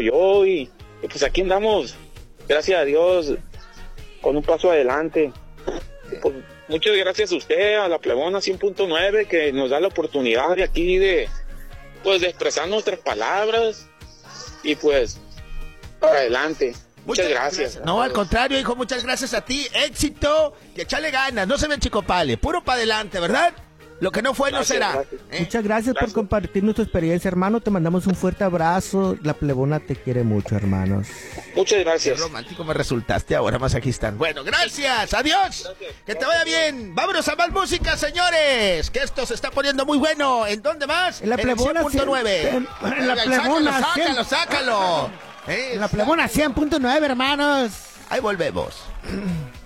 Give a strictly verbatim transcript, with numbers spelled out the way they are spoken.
yo y, y pues aquí andamos, gracias a Dios, con un paso adelante. Pues, muchas gracias a usted, a la Plebona cien punto nueve, que nos da la oportunidad de aquí de, pues, de expresar nuestras palabras y pues, para adelante. Muchas, muchas gracias. gracias. No, al contrario, hijo, muchas gracias a ti. Éxito y echarle ganas. No se ven chicopale, puro para adelante, ¿verdad? Lo que no fue, gracias, no será. Gracias. ¿Eh? Muchas gracias, gracias por compartirnos tu experiencia, hermano. Te mandamos un fuerte abrazo. La Plebona te quiere mucho, hermanos. Muchas gracias. Qué romántico me resultaste ahora, masajistán. Bueno, gracias. Adiós. Gracias. Que te vaya bien. Vámonos a más música, señores. Que esto se está poniendo muy bueno. ¿En dónde más? En la Plebona cien punto nueve. En, en la Plebona. Sácalo, sácalo, sácalo. En la Plebona cien punto nueve, hermanos. Ahí volvemos.